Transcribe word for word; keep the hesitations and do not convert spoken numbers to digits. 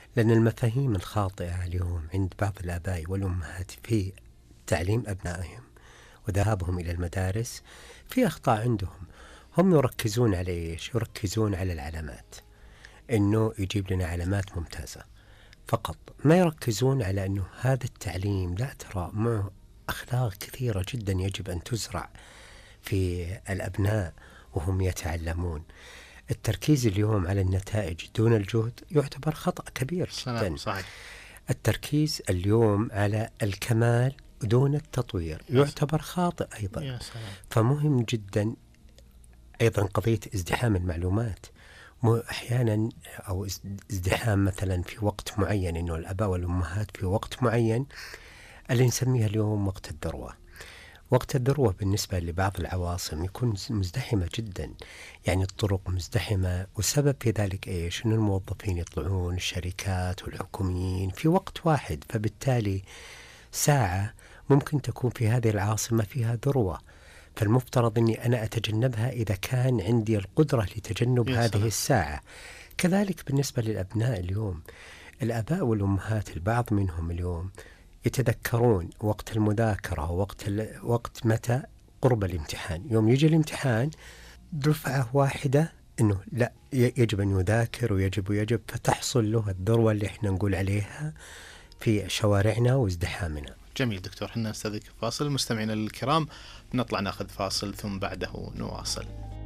لأن المفاهيم الخاطئة اليوم عند بعض الآباء والأمهات في تعليم أبنائهم وذهابهم إلى المدارس، في أخطاء عندهم. هم يركزون على إيش؟ يركزون على العلامات، إنه يجيب لنا علامات ممتازة فقط. ما يركزون على أنه هذا التعليم لا ترى معه أخلاق كثيرة جدا يجب أن تزرع في الأبناء وهم يتعلمون. التركيز اليوم على النتائج دون الجهد يعتبر خطأ كبير جدا. صحيح. التركيز اليوم على الكمال دون التطوير يعتبر خاطئ أيضا. يا سلام. فمهم جدا أيضا قضية ازدحام المعلومات. أحيانا أو ازدحام مثلا في وقت معين، إنه الآباء والأمهات في وقت معين اللي نسميها اليوم وقت الذروة. وقت الذروة بالنسبة لبعض العواصم يكون مزدحمة جدا، يعني الطرق مزدحمة، والسبب في ذلك إيش؟ إنه الموظفين يطلعون، الشركات والحكوميين في وقت واحد، فبالتالي ساعة ممكن تكون في هذه العاصمة فيها ذروة، فالمفترض أني أنا أتجنبها إذا كان عندي القدرة لتجنب هذه سلام. الساعة. كذلك بالنسبة للأبناء اليوم، الآباء والأمهات البعض منهم اليوم يتذكرون وقت المذاكرة وقت ال... وقت متى؟ قرب الامتحان. يوم يجي الامتحان دفعة واحدة إنه لا يجب أن يذاكر ويجب ويجب، فتحصل له الذروة اللي احنا نقول عليها في شوارعنا وازدحامنا. جميل دكتور، حنا نستذكر فاصل. مستمعينا الكرام نطلع ناخذ فاصل ثم بعده نواصل.